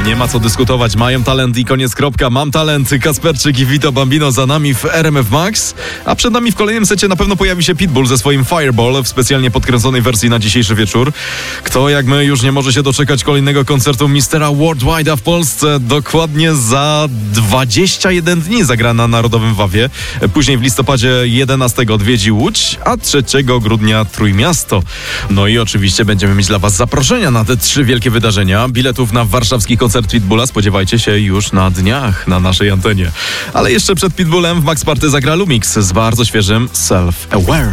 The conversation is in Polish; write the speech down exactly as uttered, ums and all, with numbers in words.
Nie ma co dyskutować, mają talent i koniec, kropka. Mam talent, Kasperczyk i Vito Bambino za nami w R M F Max, a przed nami w kolejnym secie na pewno pojawi się Pitbull ze swoim Fireball w specjalnie podkręconej wersji na dzisiejszy wieczór. Kto jak my już nie może się doczekać kolejnego koncertu mistera Worldwide'a w Polsce. Dokładnie za dwadzieścia jeden dni zagra na Narodowym Wawie. Później w listopadzie jedenastego odwiedzi Łódź, a trzeciego grudnia Trójmiasto. No i oczywiście będziemy mieć dla Was zaproszenia na te trzy wielkie wydarzenia. Biletów na warszawski koncert Pitbulla spodziewajcie się już na dniach na naszej antenie. Ale jeszcze przed Pitbullem w Max Party zagra Lumix z bardzo świeżym Self Aware.